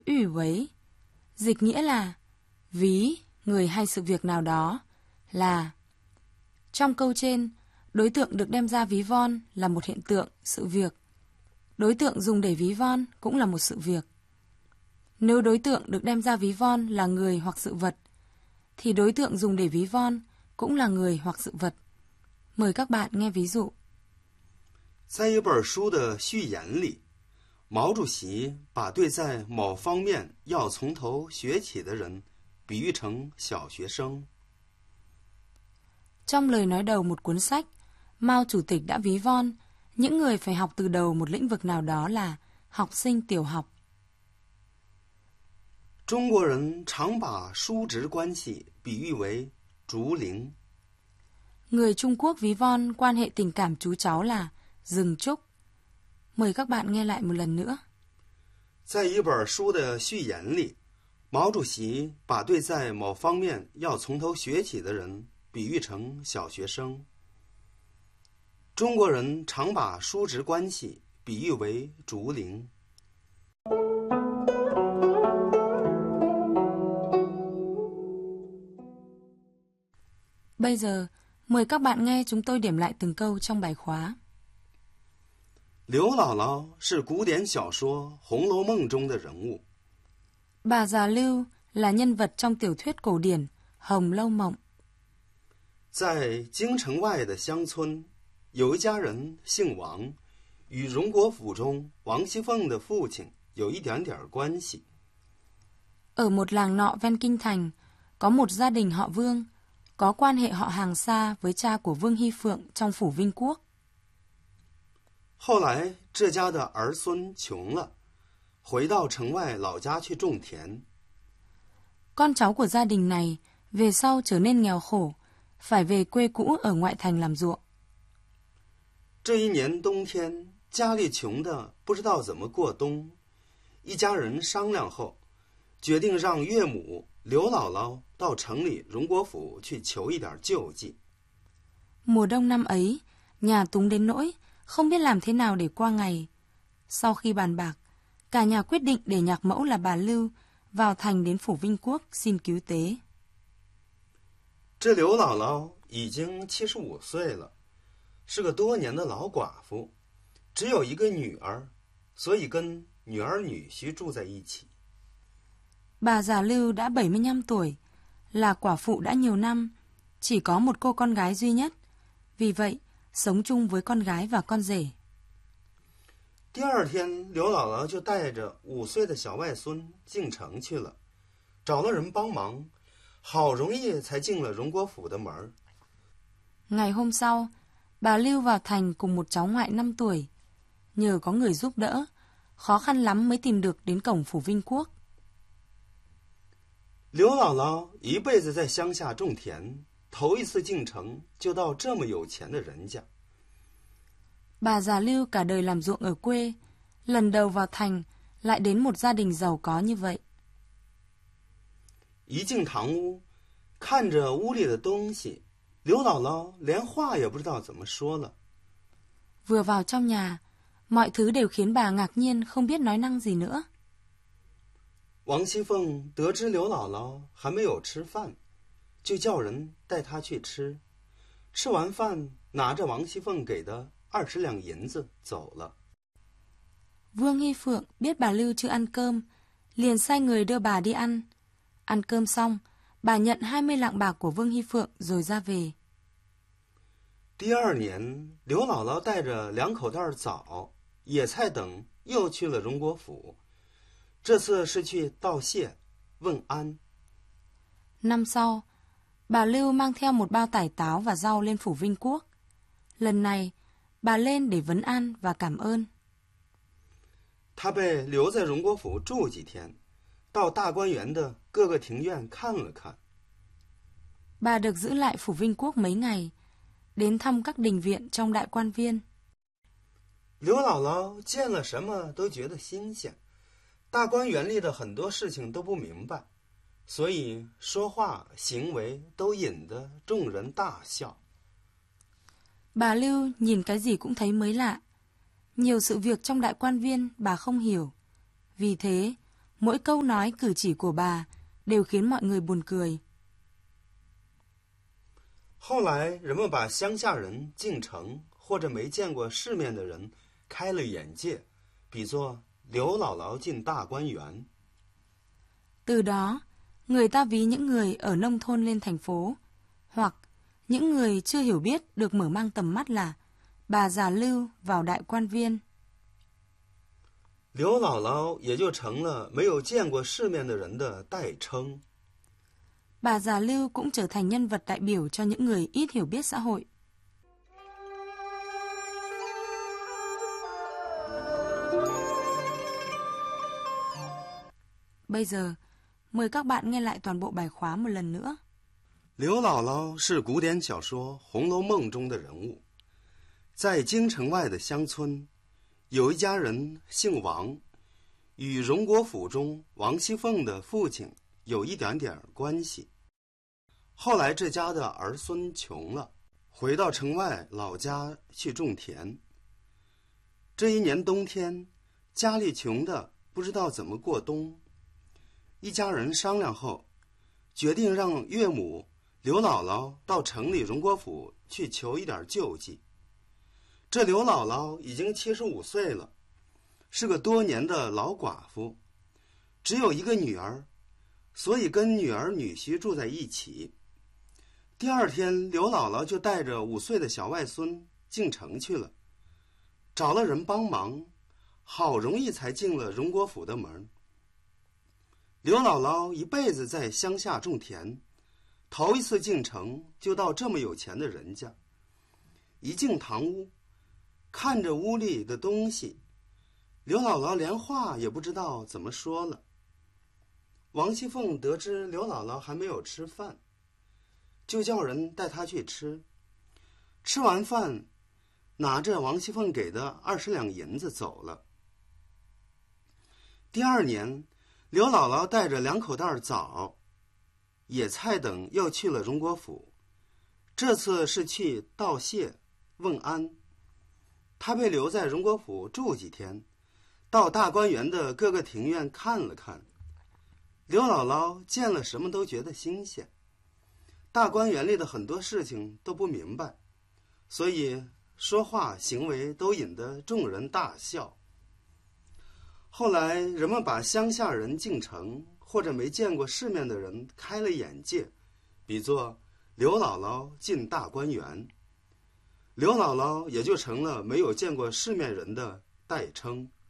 Ủy vấy, dịch nghĩa là ví, người hay sự việc nào đó, là. Trong câu trên, đối tượng được đem ra ví von là một hiện tượng, sự việc. Đối tượng dùng để ví von cũng là một sự việc. Nếu đối tượng được đem ra ví von là người hoặc sự vật, thì đối tượng dùng để ví von cũng là người hoặc sự vật. Mời các bạn nghe ví dụ. 在一本书的序言里，毛主席把对在某方面要从头学起的人比喻成小学生。 Trong lời nói đầu một cuốn sách, Mao Chủ tịch đã ví von những người phải học từ đầu một lĩnh vực nào đó là học sinh tiểu học. 中国人常把叔侄关系比喻为竹林。 Người Trung Quốc ví von quan hệ tình cảm chú cháu là rừng trúc. Mời các bạn nghe lại một lần nữa. 在一本书的序言里，毛主席把对在某方面要从头学起的人比喻成小学生。中国人常把叔侄关系比喻为竹林。 Bây giờ, mời các bạn nghe chúng tôi điểm lại từng câu trong bài khóa. 刘姥姥是古典小说《红楼梦》中的人物。 Bà già Lưu là nhân vật trong tiểu thuyết cổ điển Hồng Lâu Mộng. 在京城外的乡村，有一家人姓王，与荣国府中王熙凤的父亲有一点点关系。 Ở một làng nọ ven kinh thành, có một gia đình họ Vương, có quan hệ họ hàng xa với cha của Vương Hy Phượng trong phủ Vinh Quốc. 后来这家的儿孙穷了，回到城外老家去种田。 Con cháu của gia đình này về sau trở nên nghèo khổ, phải về quê cũ ở ngoại thành làm ruộng. 这一年冬天，家里穷的不知道怎么过冬，一家人商量后，决定让岳母刘姥姥到城里荣国府去求一点救济。 Mùa đông năm ấy, nhà túng đến nỗi không biết làm thế nào để qua ngày. Sau khi bàn bạc, cả nhà quyết định để nhạc mẫu là bà Lưu vào thành đến phủ Vinh Quốc xin cứu tế. 这刘姥姥已经75岁了，是个多年的老寡妇，只有一个女儿，所以跟女儿女婿住在一起。 Bà già Lưu đã 75 tuổi, là quả phụ đã nhiều năm, chỉ có một cô con gái duy nhất. Vì vậy, sống chung với con gái và con rể. 第二天，刘姥姥就带着5岁的小外孙进城去了，找了人帮忙，好容易才进了荣国府的门。 Ngày hôm sau, bà Lưu vào thành cùng một cháu ngoại 5 tuổi. Nhờ có người giúp đỡ, khó khăn lắm mới tìm được đến cổng phủ Vinh Quốc. 刘姥姥一辈子在乡下种田，头一次进城就到这么有钱的人家。 Bà già Lưu cả đời làm ruộng ở quê, lần đầu vào thành lại đến một gia đình giàu có như vậy. 一进堂屋，看着屋里的东西，刘姥姥连话也不知道怎么说了。 Vừa vào trong nhà, mọi thứ đều khiến bà ngạc nhiên không biết nói năng gì nữa. 王熙凤得知刘姥姥还没有吃饭，就叫人带她去吃。吃完饭，拿着王熙凤给的20两银子走了。 Vương Hy Phượng biết bà Lưu chưa ăn cơm, liền sai người đưa bà đi ăn. Ăn cơm xong, bà nhận 20 lạng bạc của Vương Hy Phượng rồi ra về. 第二年，刘姥姥带着2口袋枣、野菜等又去了荣国府，这次是去道谢、问安。 Năm sau, bà Lưu mang theo một bao tải táo và rau lên phủ Vinh Quốc. Lần này, bà lên để vấn an và cảm ơn. 她被留在荣国府住几天，到大观园的各个庭院看了看。 Bà được giữ lại phủ Vinh Quốc mấy ngày, đến thăm các đình viện trong đại quan viên. 刘姥姥见了什么都觉得新鲜，大观园里的很多事情都不明白，所以说话行为都引得众人大笑。 Bà Lưu nhìn cái gì cũng thấy mới lạ. Nhiều sự việc trong đại quan viên bà không hiểu. Vì thế, Mỗi câu nói cử chỉ của bà đều khiến mọi người buồn cười. 后来，人们把乡下人进城或者没见过世面的人开了眼界，比作刘姥姥进大观园。 Từ đó, người ta ví những người ở nông thôn lên thành phố, hoặc những người chưa hiểu biết được mở mang tầm mắt là bà già Lưu vào đại quan viên. 刘姥姥也就成了没有见过世面的人的代称。 Bà già Lưu cũng trở thành nhân vật đại biểu cho những người ít hiểu biết xã hội. Bây giờ, mời các bạn nghe lại toàn bộ bài khóa một lần nữa. 刘姥姥是古典小说《红楼梦》中的人物。在京城外的乡村，有一家人姓王，与荣国府中王熙凤的父亲有一点点关系。后来这家的儿孙穷了，回到城外老家去种田。这一年冬天，家里穷的不知道怎么过冬。一家人商量后，决定让岳母刘姥姥到城里荣国府去求一点救济。这刘姥姥已经75岁了，是个多年的老寡妇，只有一个女儿，所以跟女儿女婿住在一起。第二天，刘姥姥就带着5岁的小外孙进城去了，找了人帮忙，好容易才进了荣国府的门。刘姥姥一辈子在乡下种田，头一次进城就到这么有钱的人家。一进堂屋，看着屋里的东西，刘姥姥连话也不知道怎么说了。王熙凤得知刘姥姥还没有吃饭，就叫人带她去吃。吃完饭，拿着王熙凤给的20两银子走了。第二年，刘姥姥带着2口袋枣、野菜等又去了荣国府，这次是去道谢问安。她被留在荣国府住几天，到大观园的各个庭院看了看。刘姥姥见了什么都觉得新鲜，大观园里的很多事情都不明白，所以说话行为都引得众人大笑。后来人们把乡下人进城或者没见过世面的人开了眼界，比作刘姥姥进大观园。刘姥姥也就成了没有见过世面人的代称。